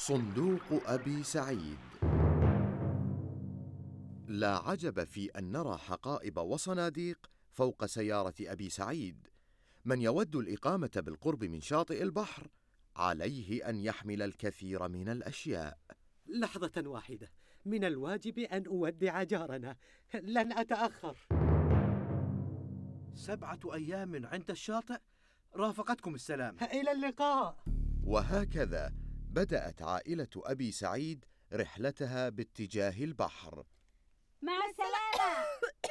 صندوق أبي سعيد. لا عجب في أن نرى حقائب وصناديق فوق سيارة أبي سعيد. من يود الإقامة بالقرب من شاطئ البحر عليه أن يحمل الكثير من الأشياء. لحظة واحدة، من الواجب أن أودع جارنا، لن أتأخر. 7 أيام عند الشاطئ، رافقتكم السلام. إلى اللقاء. وهكذا بدأت عائلة أبي سعيد رحلتها باتجاه البحر. مع السلامة.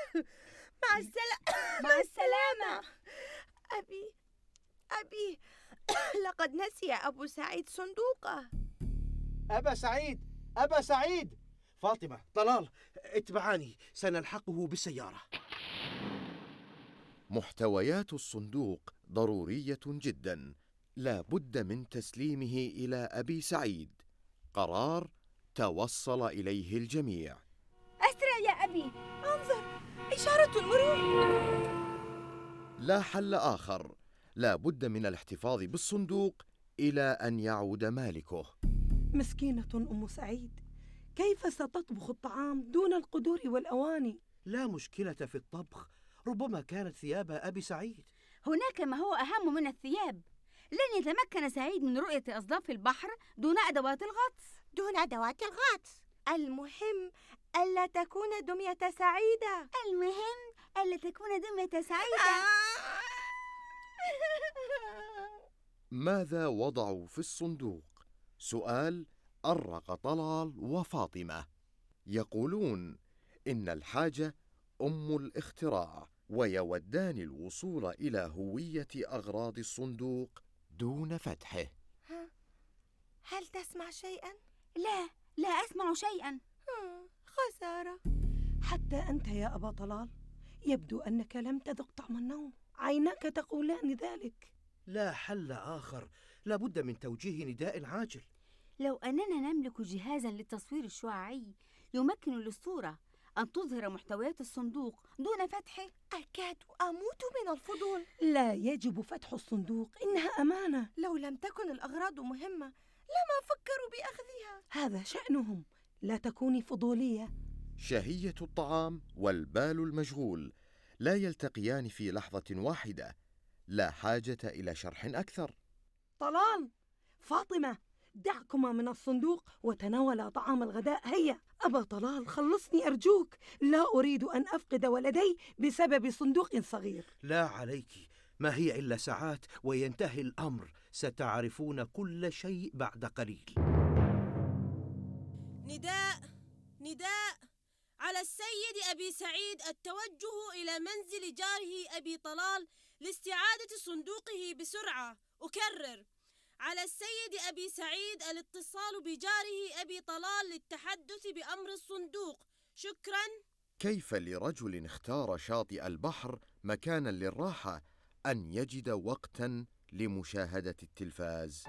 مع السلامة. أبي لقد نسي أبو سعيد صندوقه. أبا سعيد، فاطمة، طلال، اتبعاني، سنلحقه بالسيارة. محتويات الصندوق ضرورية جدا، لا بد من تسليمه إلى أبي سعيد. قرار توصل إليه الجميع. أسرع يا أبي، انظر، إشارة المرور. لا حل آخر، لا بد من الاحتفاظ بالصندوق إلى أن يعود مالكه. مسكينة أم سعيد، كيف ستطبخ الطعام دون القدور والأواني؟ لا مشكلة في الطبخ، ربما كانت ثياب أبي سعيد. هناك ما هو أهم من الثياب. لن يتمكن سعيد من رؤية أصداف البحر دون أدوات الغطس. المهم ألا تكون دمية سعيدة. ماذا وضعوا في الصندوق؟ سؤال أرق طلال وفاطمة. يقولون إن الحاجة أم الاختراع، ويودان الوصول إلى هوية أغراض الصندوق دون فتحه. هل تسمع شيئا؟ لا أسمع شيئا. خسارة. حتى أنت يا أبا طلال، يبدو أنك لم تذق طعم النوم، عيناك تقولان ذلك. لا حل آخر، لا بد من توجيه نداء عاجل. لو أننا نملك جهازا للتصوير الشعاعي يمكن للصورة أن تظهر محتويات الصندوق دون فتحه، أكاد أموت من الفضول. لا يجب فتح الصندوق، إنها أمانة. لو لم تكن الأغراض مهمة لما فكروا بأخذها. هذا شأنهم، لا تكوني فضولية. شهية الطعام والبال المشغول لا يلتقيان في لحظة واحدة، لا حاجة إلى شرح أكثر. طلال، فاطمة، دعكما من الصندوق وتناولا طعام الغداء. هيا أبا طلال، خلصني أرجوك، لا أريد أن أفقد ولدي بسبب صندوق صغير. لا عليك، ما هي إلا ساعات وينتهي الأمر، ستعرفون كل شيء بعد قليل. نداء على السيد أبي سعيد التوجه إلى منزل جاره أبي طلال لاستعادة صندوقه بسرعة. أكرر، على السيد أبي سعيد الاتصال بجاره أبي طلال للتحدث بأمر الصندوق. شكرا. كيف لرجل اختار شاطئ البحر مكانا للراحة أن يجد وقتا لمشاهدة التلفاز؟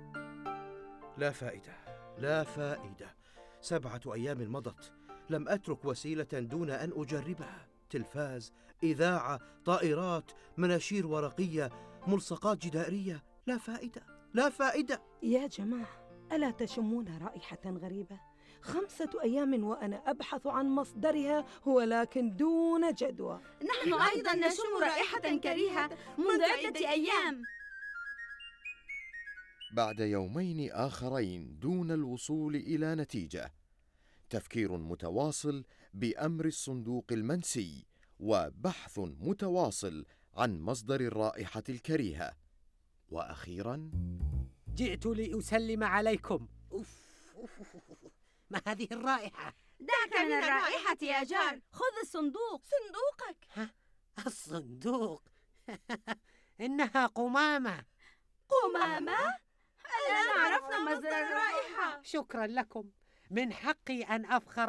لا فائدة. 7 أيام مضت، لم أترك وسيلة دون أن أجربها. تلفاز، إذاعة، طائرات، مناشير ورقية، ملصقات جدارية. لا فائدة. يا جماعة، ألا تشمون رائحة غريبة؟ 5 أيام وأنا أبحث عن مصدرها، ولكن دون جدوى. نحن أيضا نشم رائحة كريهة منذ عدة أيام. بعد يومين آخرين دون الوصول إلى نتيجة، تفكير متواصل بأمر الصندوق المنسي، وبحث متواصل عن مصدر الرائحة الكريهة، وأخيراً جئت لأسلم عليكم. ما هذه الرائحة؟ دعك من الرائحة يا جار، خذ الصندوق. صندوقك؟ الصندوق؟ إنها قمامة. الآن عرفنا مصدر الرائحة. شكرا لكم، من حقي أن أفخر